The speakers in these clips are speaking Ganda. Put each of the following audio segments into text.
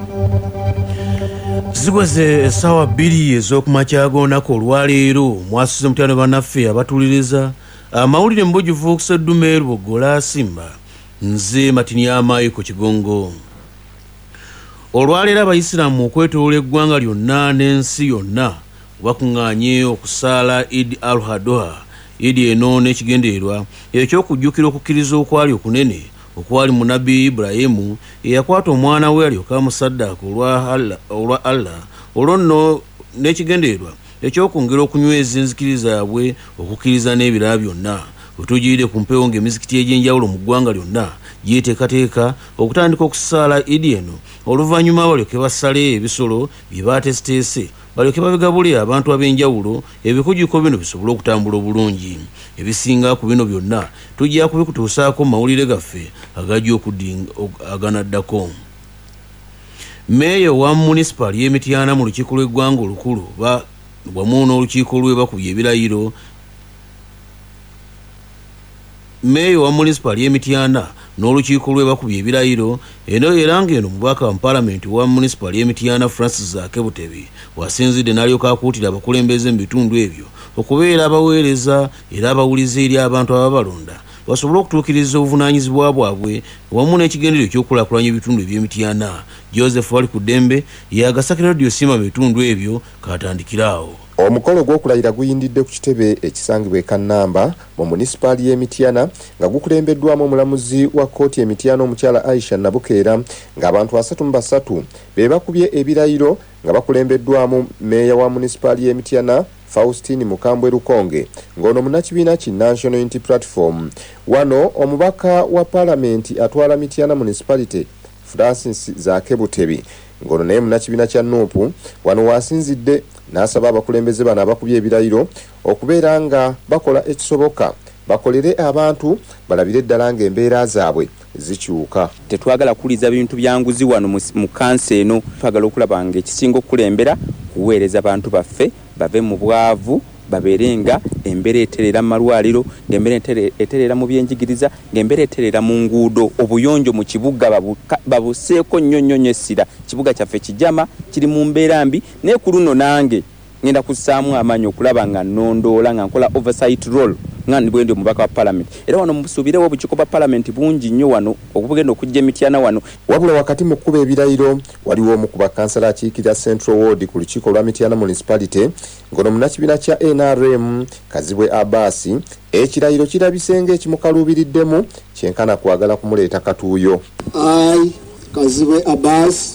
Zigwaze essaawa 2 ez'okumakya g'olunaku olwaleero mwasuze mutano bannaffe abatuliriza amawulire mu bujjuvu okuseddume Lubogola Simba nze Matiniama Eko Kigongo. Olwaleero abayisiraamu okwetooloola eggwanga lyonna n'ensi yonna bakuŋŋaanye okusaala Eid al-Adha. Eid eno n'ekigendererwa eky'okujjukira okukkiriza okwali okunene okwali mu Nabbi Ibrahimu eyakwata omwana we alyoka amusaddaaka olwa Allah. Olwo nno n'ekigendererwa ekyokwongera okunyweza enzikiriza yaabwe okukkiriza n'ebirala byonna. Wetugirire ku mpewo ng'emizikiti egy'enjawulo mu ggwanga lyonna gyeteekateeka okutandika okusaala Eid eno oluvannyuma balyoke basale ebisolo bye baateeseteese balyoke babigabule abantu ab'enjawulo ebikujjuko bino bisobole okutambula obulungi. Ebisinga ku bino byonna tujja kubikutuusaako mu mawulire gaffe agajja aganaddako. Meeya wa munisipali y'Emityana mu lukiiko lw'eggwanga olukulu wamu n'olukiiko lwe bakubye ebirayiro. Meeya wa munisipali y'Emityana n'olukiiko lwe bakubye ebirayiro era ng'eno mubaka wa paalamenti wa munisipali y'Emityana Francis Akebutebi wasinzidde n'alyoka akuutira abakulembeze mu bitundu ebyo okubeera abaweereza era abawuliza eri abantu ababalonda basobole okutuukiriza obuvunaanyizibwa bwabwe wamu n'ekigendererwa ekyokulaakulanya ebitundu eby'Emityana. Joseph wali ku ddembe yagasakira Radio Sima mu bitundu ebyo katandikiraawo. Omukolo gw'okulayira guyindidde ku kitebe ekisangibwa e Kannamba mu munisipaali y'Emityana nga gukulembeddwamu omulamuzi wa kkooti y'Emityana omukyala Aisha Nabukeera ng'abantu 33 be bakubye ebirayiro nga bakulembeddwamu meeya wa munisipaali y'Emityana Faustine Mukambwe Lukonge ng'ono munnakibiina ki National Unity Platform. Wano omubaka wa paalamenti atwala Mityana Municipality Francis Zakebutebi ng'ono naye munnakibiina kya Nuupu wano wasinzidde n'asaba abakulembeze bano abakubye ebirayiro okubeera nga bakola ekisoboka bakolere abantu balabire ddala ng'embeera zaabwe zikyuka. Tetwagala kuliza bintu byanguzi wano mu kansa eno, twagala okulaba ng'ekisinga okukulembera kuweereza abantu baffe bave mu bwavu babeerenga embeera eterera mu malwaliro, ng'embeera eterera mu byenjigiriza, ng'embeera eterera mu nguudo, obuyonjo mu kibuga babuseeko nnyo essira. Kibuga kyaffe kijama kiri mu mbeera mbi naye ku luno nange ngenda kussaamu amaanyi okulaba nga nnondoola nga nkola oversight role nga bwe ndi omubaka wa paalamenti. Era wano musuubirewo obukiiko bwa paalamenti bungi nnyo wano okugenda okujja Emityana wano. Wabula wakati mu kkuba ebirayiro waliwo omu ku bakansala akiikirira Central Ward ku lukiiko lwa Mityana Municipality ng'ono munnakibiina kya NRM Kazibwe Abbas ekirayiro kirabise ng'ekimukaluubiriddemu kyenkana kwagala kumuleeta katuuyo. I Kazibwe Abbas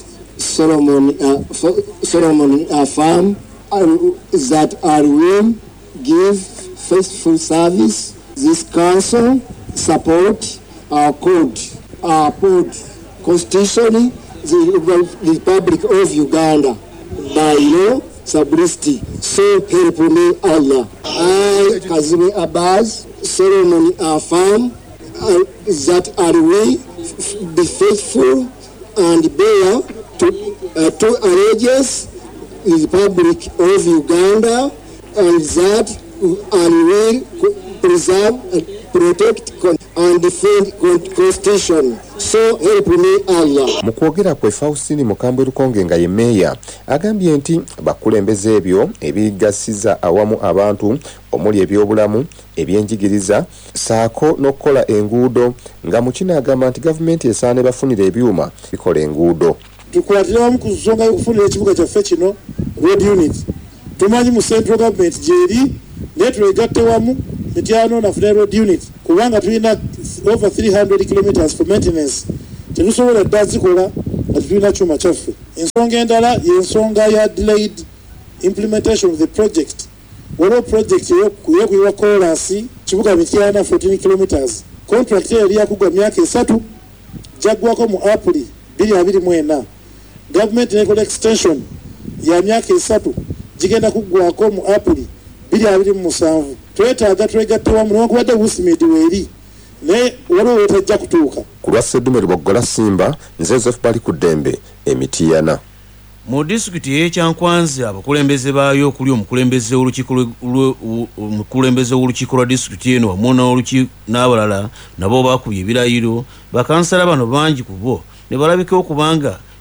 Solomon affirm that I will give faithful service. This council support our code, our constitution, the Republic of Uganda by law, sobriety. So help me Allah. I, Kazimi Abbas, Solomon affirm that I will be faithful and bear to allegiance the Republic of Uganda, and that I will preserve, protect and defend Constitution. So help me Allah. Mu kwogera kwe Faustine Mukambwe Lukonge nga ye meeya agambye nti bakulembeze ebyo ebigasiza awamu abantu omuli ebyobulamu, ebyenjigiriza saako n'okukola enguudo nga mu kino agamba nti gavumenti esaana bafunira ebyuma bikola enguudo. Tukwatira wamu ku nsonga y'okufunira ekibuga kyaffe kino road unit. Tumanyi mu central government gyeri naye twegatte wamu Mityana nafuna road unit kubanga tulina over 300 kilometers for maintenance. Tetusobola dda zikola nga tulina kyuma kyaffe. Ensonga endala y'ensonga ya delayed implementation of the project. Waliwo project y'okuyiwa kolansi kibuga Mityana 14 kilometers. Contract yali yakugwa myaka 3 jaggwako mu April 2024. Government nekola extension ya myaka 3 gigenda kuggwako mu April 2027. Twetaaga twegatte wamu n'okubadde Busimedi weeri naye waliwo wetajja kutuuka. Ku lwa Sseddume Lubogola Simba nze Joseph bali ku ddembe Emityana. Mu disitulikiti y'Ekyankwanzi abakulembeze baayo okuli omukulembeze w'olukiiko lwa disitulikiti eno wamu n'abalala nabo baakubye ebirayiro. Bakansala bano bangi ku bo ne balabika okubanga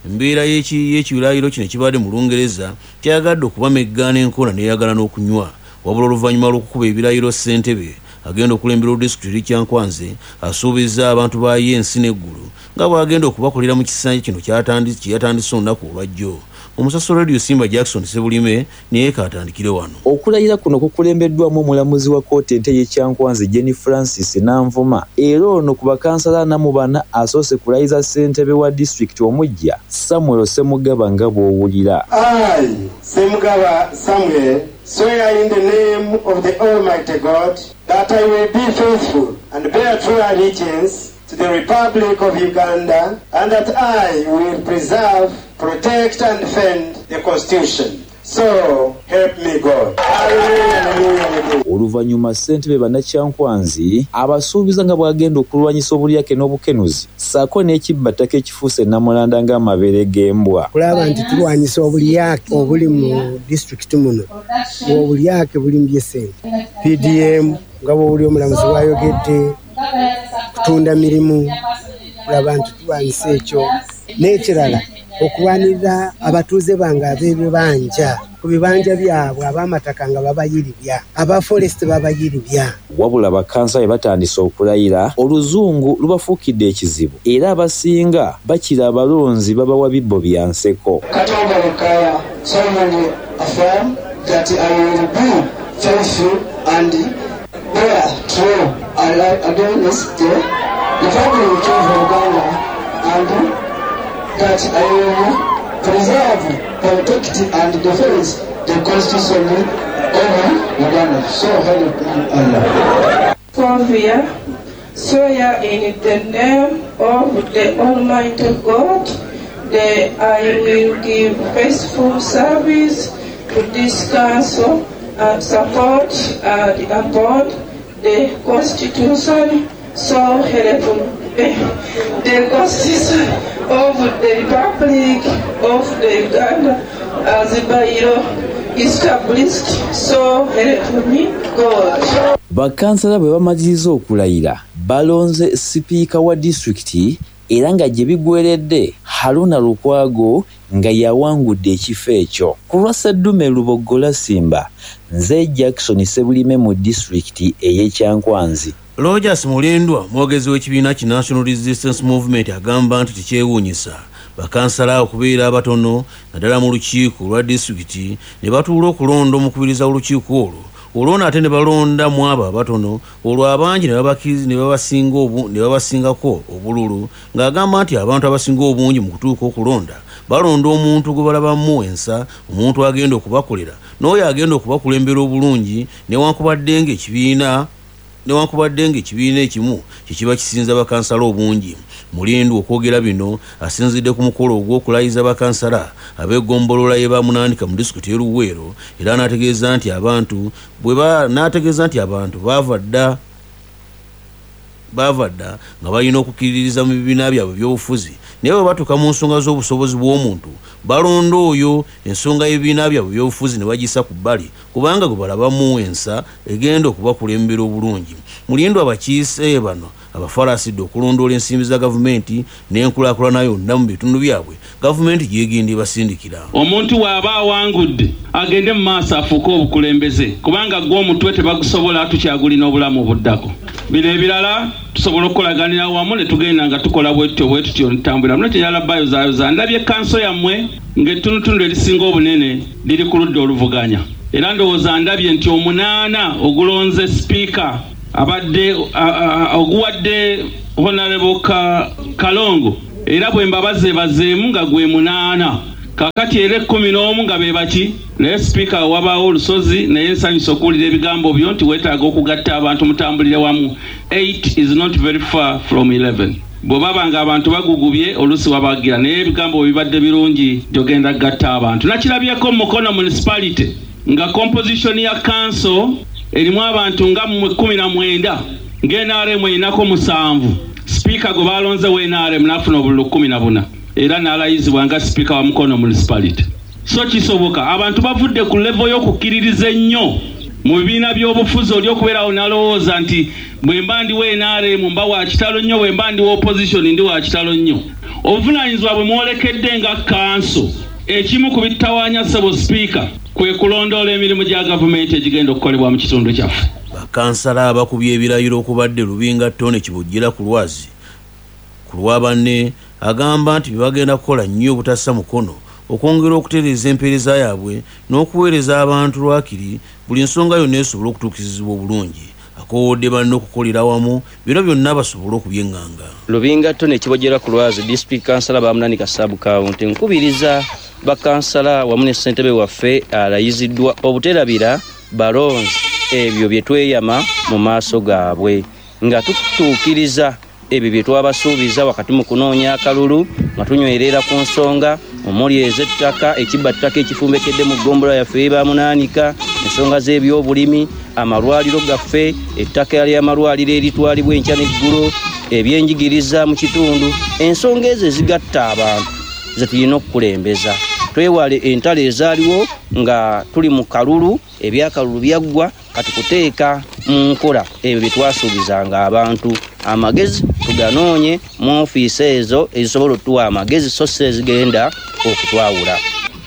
embeera y'ekirayiro kino ekibadde mu Lungereza kyagadde okuba meggaana enkola neyagala n'okunywa wabula oluvannyuma lw'okukuba ebirayiro ssentebe agenda okulembera disitulikiti Kyankwanzi asuubizza abantu ba yensi n'eggulu nga bw'agenda okubakolera mu kisanja kino kyeyatandise olunaku olwajjo. Omusaso Radio Simba Jackson Sebulime niye katandikire wano. Okulayira kuno kukulembeddwamu omulamuzi wa kkooti ente y'e Kyankwanzi Jenny Francis Nanvuma era ono ku bakansala namu bana asoose kulayiza ssentebe wa disitulikiti omujja Samuel Semugaba nga bw'owulira. I, Semugaba Samuel, swear in the name of the Almighty God that I will be faithful and bear true allegiance to the Republic of Uganda and that I will preserve, protect and defend the Constitution. So help me God. Oluvannyuma ssentebe bannakyankwanzi abasuubiza nga bw'agenda okulwanyisa obulyake n'obukenuzi ssaako n'ekibbattaka ekifuuse Namulanda ng'amabeere g'embwa. Kulaba nti tulwanyisa obulyake obuli mu disitulikiti muno obulyake buli mu by'essente PDM nga bw'oli omulamuzi bw'ayogedde kutunda mirimu kulaba nti tulwanyisa ekyo n'ekirala okulwanirira abatuuze bange ab'ebibanja ku bibanja byabwe ab'amataka nga babayiribya aba forest babayiribya. Wabula bakansala batandise okulayira oluzungu lubafuukidde ekizibu era abasinga bakira abalonzi babawa bibbo bya nseko. Katonda Lukaya solemnly affirm that I will be faithful and bear true against the Republic of Uganda and that I will preserve, protect and defend the Constitution of Uganda. So help me Allah. Swear in the name of the Almighty God that I will give faithful service to this council and support and uphold the Constitution. So help me. The Constitution of the Republic of the Uganda as by law established. So help me God. Bakansala bwe bamaliriza okulayira balonze sipiika wa disitulikiti era nga gye bigweredde Haruna Lukwago nga yawangudde ekifo ekyo. Ku lwa Sseddume Luboggola Simba, nze Jackson Sebulime mu disitulikiti ey'e Kyankwanzi. Rogers Mulindwa mwogezi w'ekibiina ki National Resistance Movement agamba nti tekyewuunyisa bakansala okubeera abatono naddala mu lukiiko lwa disitulikiti ne batuula okulonda omukubiriza olukiiko olwo olwo ate ne balonda mu abo abatono olwo abangi ne babasingako obululu ng'agamba nti abantu abasinga obungi mu kutuuka okulonda balonda omuntu gwe balabamu ensa omuntu agenda okubakolera n'oyo agenda okubakulembera obulungi newankubadde ng'ekibiina ekimu kikiba kisinza bakansala obungi. Mulindwa okwogera bino asinzidde ku mukolo ogw'okulayiza bakansala ab'eggombolola ye bamunandika mu disitulikiti y'e Luweero era n'ategeeza nti abantu bava dda nga balina okukkiririza mu bibiina byabwe by'obufuzi naye bwe batuuka mu nsonga z'obusobozi bw'omuntu balonda oyo ensonga y'ebibiina byabwe by'obufuzi ne bagisa ku bbali kubanga gwe balabamu ensa egenda okubakulembera obulungi. Mulindwa abakiise bano abafalasidde okulondoola ensimbi za gavumenti n'enkulaakulana yonna mu bitundu byabwe gavumenti gyegenda ebasindikira. Omuntu bw'aba awangudde agende mu maaso afuuke obukulembeze kubanga gwe omutwe tebagusobola tukyagulina obulamu obuddako. Bino ebirala tusobola okukolaganira wamu ne tugenda nga tukola bwetutyo ntambula muno tenyalabbayozayoza ndabye kanso yammwe ng'ettunutundu erisinga obunene liri ku ludda oluvuganya era ndowooza ndabye nti omunaana ogulonze sipiika abadde oguwadde Honorable Kalongo era bwe mbabaze bazeemu nga gwe munaana kakati era 11 nga be baki naye sipiika wabaawo olusozi naye nsanyusa okuwulira ebigambo byo nti weetaaga okugatta abantu mutambulire wamu. 8 is not very far from 11. Bwe baba nga abantu bagugubye olusi wabagira naye ebigambo bibadde birungi gyogenda gatta abantu. Nakirabyeko mu Mukono municipality nga composition ya council erimu abantu nga 19 ng'NRM erinako 7 sipiika gwe balonze w'NRM n'afuna obululu 14 era n'alayizibwa nga sipiika wa Mukono municipality. So kisoboka abantu bavudde ku level y'okukkiririza ennyo mu bibiina by'obufuzi oli okubeerawo nalowooza nti bwe mba ndi w'NRM mba wa kitalo nnyo bwe mba ndi wa opposition ndi wa kitalo nnyo. obuvunaanyizibwa bwe mwolekedde nga kanso ekimu ku bitawaanya ssebo sipiika kwe kulondoola emirimu gya gavumenti egigenda okukolebwa mu kitundu kyaffe. Bakansala abakubye ebirayiro okubadde Lubinga Tone Kibujjira ku Lwazi ku lwa banne agamba nti bagenda kukola nnyo obutassa mukono okwongera okutereeza empeereza yaabwe n'okuweereza abantu lwakiri buli nsonga yonna esobola okutuukizibwa obulungi. Akoowodde banne okukolera wamu bino byonna basobole okubyeŋŋanga. Lubinga Tone Kibujjira ku Lwazi District Councilor Bamunanika Sub County nkubiriza bakansala wamu ne ssentebe waffe alayiziddwa obuterabira balonzi ebyo bye tweyama mu maaso gaabwe nga tutuukiriza ebyo bye twabasuubiza wakati mu kunoonya akalulu nga tunywerera ku nsonga omuli ez'ettaka ekibbattaka ekifumbekedde mu ggombolola yaffe Bamunanika, ensonga z'ebyobulimi, amalwaliro gaffe, ettaka ly'amalwaliro eritwalibwa enkya n'eggulo, ebyenjigiriza mu kitundu. Ensonga ezo ezigatta abantu ze tulina okukulembeza. Twewale entalo ezaaliwo nga tuli mu kalulu, ebyakalulu byaggwa, kati kuteeka mu nkola ebyo bye twasuubizanga abantu. Amagezi tuganoonye mu ofiisi ezo ezisobola otuwa amagezi so si ezigenda okutwawula.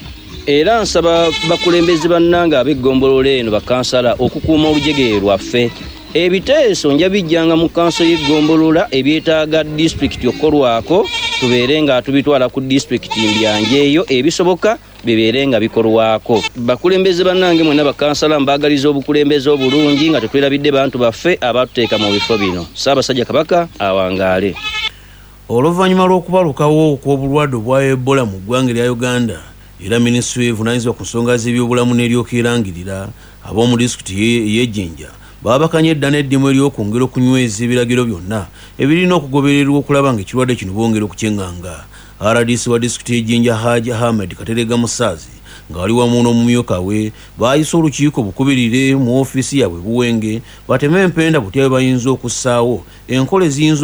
Era nsaba bakulembezi bannange ab'eggombolola eno bakansala okukuuma olujegere lwaffe. Ebiteeso nja bijjanga mu kanso y'eggombolola ebyetaaga disitulikiti okukolwako tubeere nga tubitwala ku disitulikiti mbyanje eyo ebisoboka bibeere nga bikolwako. Bakulembeze bannange mwena bakansala mbaagaliza obukulembeze obulungi nga tetwerabidde bantu baffe abatuteeka mu bifo bino. Ssaabasajja Kabaka awangaale. Oluvannyuma lw'okubalukawo okw'obulwadde obwa Ebola mu ggwanga lya Uganda era minisitule evunaanyizibwa ku nsonga z'ebyobulamu n'eryoka erangirira ab'omu disitulikiti y'Ejjinja babakanye edda n'eddimu ery'okwongera okunyweza ebiragiro byonna ebirina okugobererwa okulaba ng'ekirwadde kino bongera okukyeŋŋanga. RDC wa disitulikiti y'Ejjinja Haji Ahmed Katerega Musaazi nga wali wamu n'omumyuka we baayisa olukiiko bukubirire mu ofiisi yaabwe Buwenge bateme empenda butya bwe bayinza okussaawo enkola eziyinza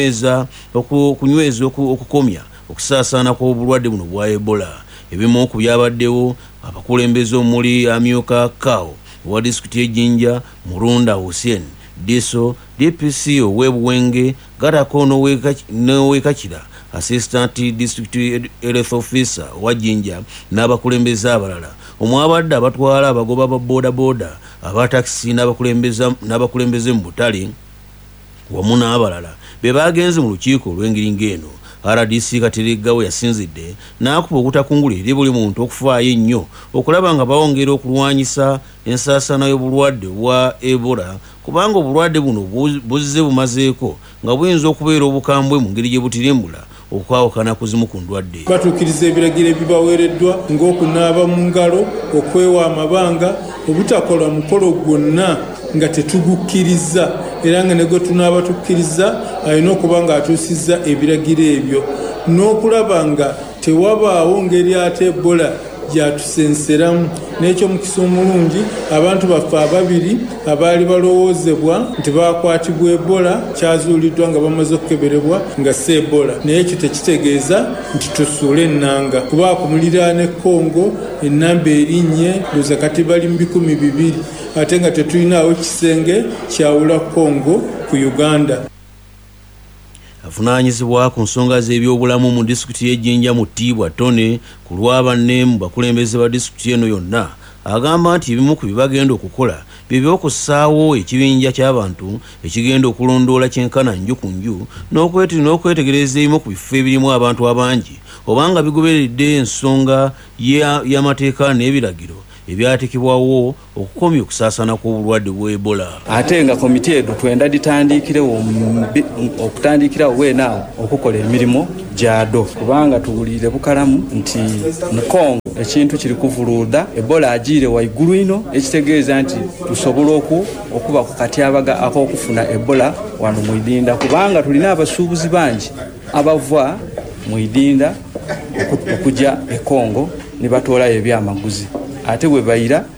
okukomya okusaasaana kw'obulwadde buno bwa Ebola. Ebimu ku byabaddewo abakulembeze omuli Amyuka Kao wa disitulikiti y'Ejjinja, Murunda Hussein Diso DPC ow'Ebuwenge, Gatako n'ow'Ekakira Assistant District Health Officer wa Jinja n'abakulembeze abalala omwabadde abatwala abagoba ba boda aba taxi n'abakulembeze mu butale wamu n'abalala be bagenze mu lukiiko olw'engeri ng'eno. RDC Katerega we yasinzidde n'akuba obutakungulira eri buli muntu okufaayo ennyo okulaba nga bawongera okulwanyisa ensaasaana y'obulwadde bwa Ebola kubanga obulwadde buno buzze bumazeeko nga buyinza okubeera obukambwe mu ngeri gye butirimbula okwawukana kuzimu ku ndwadde. Batuukiriza ebiragiro ebibaweereddwa ng'okunaaba mu ngalo, okwewa amabanga, obutakola mukolo gwonna nga tetugukkiriza era nga ne gwe tunaaba tukkiriza alina okuba ng'atuusizza ebiragiro ebyo n'okulaba nga tewabaawo ngeri ate Ebola gyatusenseramu. N'ekyomukisa omulungi abantu baffe ababiri abaali balowoozebwa nti baakwatibwa Ebola kyazuuliddwa nga bamaze okukeberebwa nga si Ebola, naye ekyo tekitegeeza nti tusuule ennanga kuba akumulira ne Congo ennamba erinnye ndoza kati bali mu 200 ate nga tetulinaawo kisenge kyawula Congo ku Uganda. Avunaanyizibwa ku nsonga z'ebyobulamu mu disitulikiti y'Ejjinja Mutiibwa Tone ku lwa banne mu bakulembeze ba disitulikiti eno yonna agamba nti ebimu ku bibagenda okukola bye by'okussaawo ekibinja ky'abantu ekigenda okulondoola kyenkana nju ku nju n'okwetegereza ebimu ku bifo ebirimu abantu abangi obanga bigoberedde ensonga y'amateeka n'ebiragiro ebyatekebwawo okukomya okusaasaana kw'obulwadde bwa Ebola. Ate nga komiti edo twenda okutandikirawo weenaawo okukola emirimu gyado kubanga tuwulire bukalamu nti mu Congo ekintu kiri kuvuluuda Ebola agiire waigulu ino ekitegeeza nti tusobola okuba ku katyabaga ak'okufuna Ebola wano mu Idinda kubanga tulina abasuubuzi bangi abava mu Idinda okujja e Congo ne batoolayo ebyamaguzi ate bwe bayira